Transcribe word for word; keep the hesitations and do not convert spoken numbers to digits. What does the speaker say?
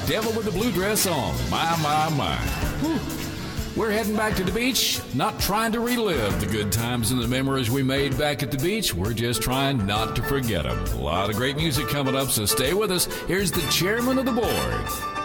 Devil with the Blue Dress on. My, my, my. Whew. We're heading back to the beach, not trying to relive the good times and the memories we made back at the beach. We're just trying not to forget them. A lot of great music coming up, so stay with us. Here's the chairman of the board.